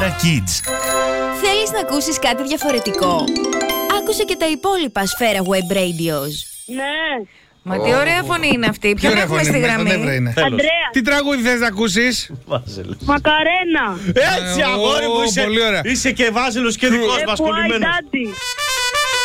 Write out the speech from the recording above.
Kids. Θέλεις να ακούσεις κάτι διαφορετικό? Άκουσε και τα υπόλοιπα Σφαίρα Web Radios. Ναι. Μα τι ωραία φωνή είναι αυτή. Ποιον έχουμε στη γραμμή? Αντρέα. Τι τραγούδι θες να ακούσεις? Μακαρένα. Έτσι, αγόρι μου, πολύ ωραία. είσαι και Βάζελος και δικός μας Why κολλημένος. Daddy.